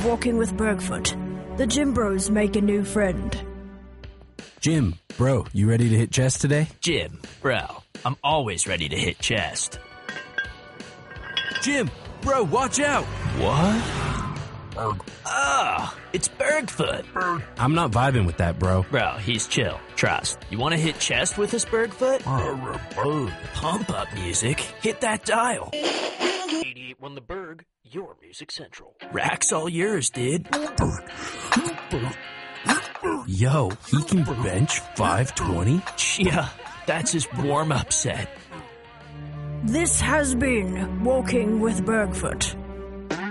of Walking with Bergfoot. The Gym Bros make a new friend. Jim, bro, you ready to hit chest today? Jim, bro, I'm always ready to hit chest. Jim, bro, watch out! What? It's Bergfoot. I'm not vibing with that, bro. Bro, he's chill. Trust. You want to hit chest with us, Bergfoot? Pump up music. Hit that dial. 88.1 The Berg, your music central. Rack's all yours, dude. Yo, he can bench 520? Yeah, that's his warm-up set. This has been Walking with Bergfoot.